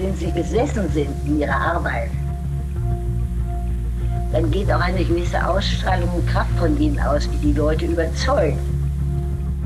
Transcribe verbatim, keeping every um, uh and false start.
worin sie gesessen sind in ihrer Arbeit, dann geht auch eine gewisse Ausstrahlung und Kraft von ihnen aus, die die Leute überzeugt.